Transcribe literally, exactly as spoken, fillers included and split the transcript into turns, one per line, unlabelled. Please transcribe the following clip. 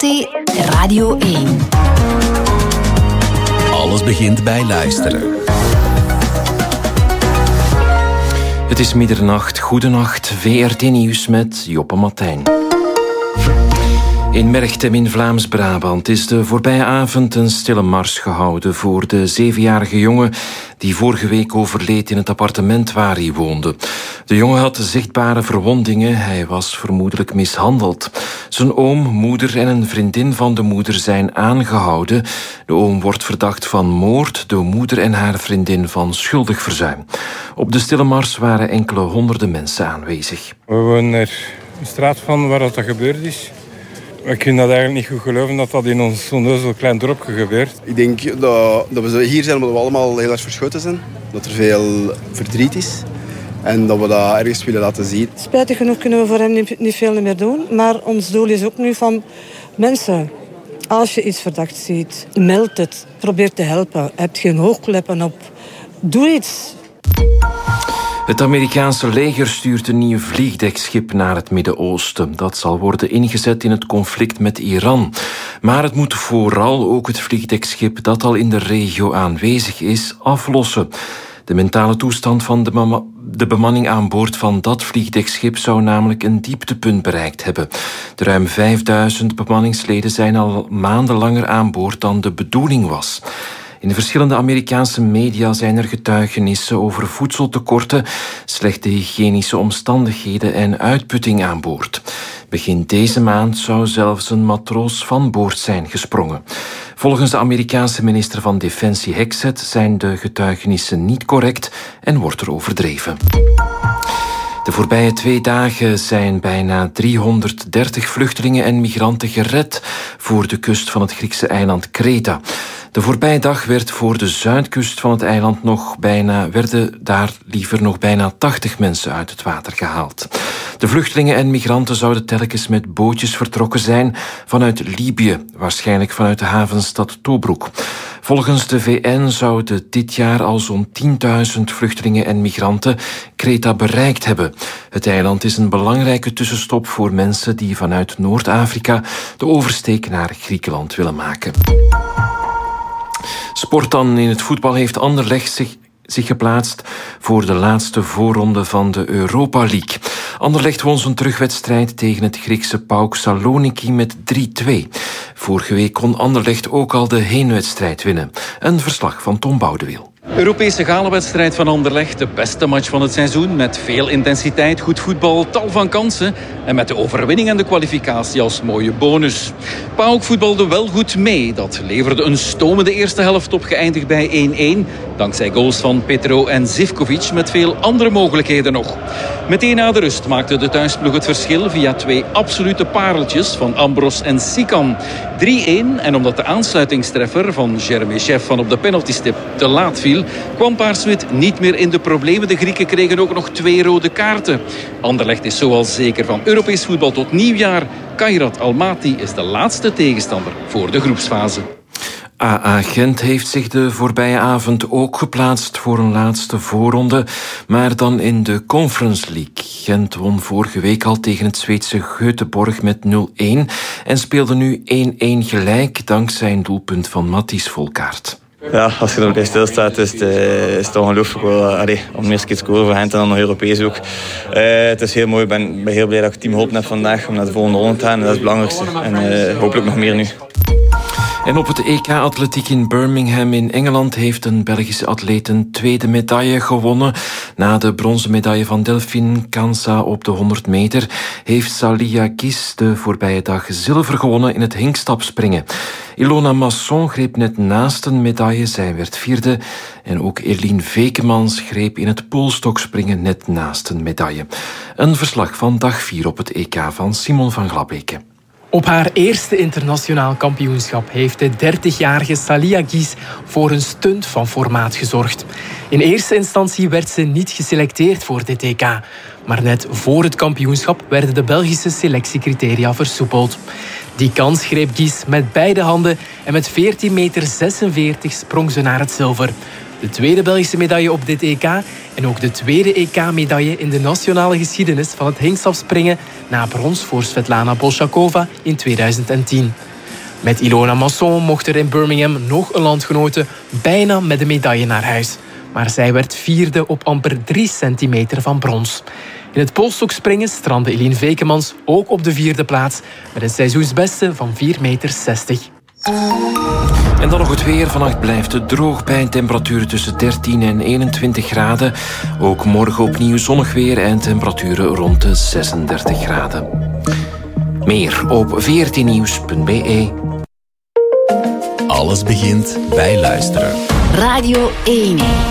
V T Radio één.
Alles begint bij luisteren.
Het is middernacht. Goedenacht. V R T Nieuws met Joppe Martijn. In Merchtem in Vlaams-Brabant is de voorbije avond een stille mars gehouden voor de zevenjarige jongen die vorige week overleed in het appartement waar hij woonde. De jongen had zichtbare verwondingen. Hij was vermoedelijk mishandeld. Zijn oom, moeder en een vriendin van de moeder zijn aangehouden. De oom wordt verdacht van moord, de moeder en haar vriendin van schuldig verzuim. Op de stille mars waren enkele honderden mensen aanwezig.
We wonen er een straat van waar dat gebeurd is. Ik kan dat eigenlijk niet goed geloven dat dat in ons zo'n klein dorpje gebeurt.
Ik denk dat, dat we hier zijn omdat we allemaal heel erg verschoten zijn. Dat er veel verdriet is. En dat we dat ergens willen laten zien.
Spijtig genoeg kunnen we voor hem niet, niet veel meer doen. Maar ons doel is ook nu van mensen. Als je iets verdacht ziet, meld het. Probeer te helpen. Heb geen hoogkleppen op. Doe iets.
Het Amerikaanse leger stuurt een nieuw vliegdekschip naar het Midden-Oosten. Dat zal worden ingezet in het conflict met Iran. Maar het moet vooral ook het vliegdekschip dat al in de regio aanwezig is, aflossen. De mentale toestand van de, mama- de bemanning aan boord van dat vliegdekschip zou namelijk een dieptepunt bereikt hebben. De ruim vijfduizend bemanningsleden zijn al maanden langer aan boord dan de bedoeling was. In de verschillende Amerikaanse media zijn er getuigenissen over voedseltekorten, slechte hygiënische omstandigheden en uitputting aan boord. Begin deze maand zou zelfs een matroos van boord zijn gesprongen. Volgens de Amerikaanse minister van Defensie Hexet zijn de getuigenissen niet correct en wordt er overdreven. De voorbije twee dagen zijn bijna driehonderddertig vluchtelingen en migranten gered voor de kust van het Griekse eiland Kreta. De voorbije dag werd voor de zuidkust van het eiland nog bijna, werden daar liever nog bijna tachtig mensen uit het water gehaald. De vluchtelingen en migranten zouden telkens met bootjes vertrokken zijn vanuit Libië, waarschijnlijk vanuit de havenstad Tobruk. Volgens de V N zouden dit jaar al zo'n tienduizend vluchtelingen en migranten Kreta bereikt hebben. Het eiland is een belangrijke tussenstop voor mensen die vanuit Noord-Afrika de oversteek naar Griekenland willen maken. Sport dan. In het voetbal heeft Anderlecht zich, zich geplaatst voor de laatste voorronde van de Europa League. Anderlecht won zijn terugwedstrijd tegen het Griekse PAOK Saloniki met drie-twee. Vorige week kon Anderlecht ook al de heenwedstrijd winnen. Een verslag van Tom Boudewiel.
Europese galenwedstrijd van Anderlecht, de beste match van het seizoen. Met veel intensiteit, goed voetbal, tal van kansen. En met de overwinning en de kwalificatie als mooie bonus. PAOK voetbalde wel goed mee. Dat leverde een stomende eerste helft op, geëindigd bij één-één. Dankzij goals van Petro en Zivkovic met veel andere mogelijkheden nog. Meteen na de rust maakte de thuisploeg het verschil via twee absolute pareltjes van Ambros en Sikan. drie-één en omdat de aansluitingstreffer van Jeremychev van op de penaltystip te laat viel, kwam Paarswit niet meer in de problemen. De Grieken kregen ook nog twee rode kaarten. Anderlecht is zoals zeker van Europees voetbal tot nieuwjaar. Kairat Almaty is de laatste tegenstander voor de groepsfase.
A A Gent heeft zich de voorbije avond ook geplaatst voor een laatste voorronde, maar dan in de Conference League. Gent won vorige week al tegen het Zweedse Göteborg met nul-één en speelde nu één-één gelijk dankzij een doelpunt van Matthijs Volkaert.
Ja, als je erbij stilstaat is het, uh, is het ongelooflijk wel, uh, allee, om eerst keer te scoren voor Gent en dan nog Europees ook. Uh, het is heel mooi, ik ben, ben heel blij dat ik het team geholpen heb vandaag om naar de volgende ronde te gaan. En dat is het belangrijkste. En uh, hopelijk nog meer nu.
En op het E K-atletiek in Birmingham in Engeland heeft een Belgische atleet een tweede medaille gewonnen. Na de bronzen medaille van Delphine Kansa op de honderd meter heeft Salia Gis de voorbije dag zilver gewonnen in het hinkstapspringen. Ilona Masson greep net naast een medaille, zij werd vierde. En ook Eline Vekemans greep in het poolstokspringen net naast een medaille. Een verslag van dag vier op het E K van Simon van Glabeke.
Op haar eerste internationaal kampioenschap heeft de dertigjarige Salia Gis voor een stunt van formaat gezorgd. In eerste instantie werd ze niet geselecteerd voor dit E K. Maar net voor het kampioenschap werden de Belgische selectiecriteria versoepeld. Die kans greep Gis met beide handen en met veertien meter zesenveertig sprong ze naar het zilver. De tweede Belgische medaille op dit E K en ook de tweede E K-medaille in de nationale geschiedenis van het hinkstapspringen na brons voor Svetlana Bolshakova in tweeduizend tien. Met Ilona Masson mocht er in Birmingham nog een landgenote bijna met de medaille naar huis. Maar zij werd vierde op amper drie centimeter van brons. In het polstokspringen strandde Eline Vekemans ook op de vierde plaats met een seizoensbeste van vier meter zestig.
En dan nog het weer. Vannacht blijft het droog bij een temperatuur tussen dertien en eenentwintig graden. Ook morgen opnieuw zonnig weer en temperaturen rond de zesendertig graden. Meer op veertien nieuws punt b e.
Alles begint bij luisteren.
Radio één.